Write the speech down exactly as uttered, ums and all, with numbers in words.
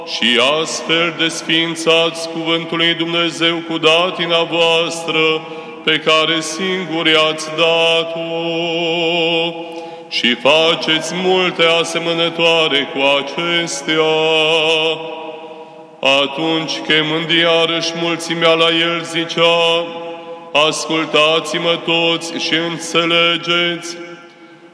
și astfel desființați cuvântul lui Dumnezeu cu datina voastră, pe care singur i-ați dat-o, și faceți multe asemănătoare cu acestea. Atunci, chemând iarăși mulțimea la el, zicea: ascultați-mă toți și înțelegeți,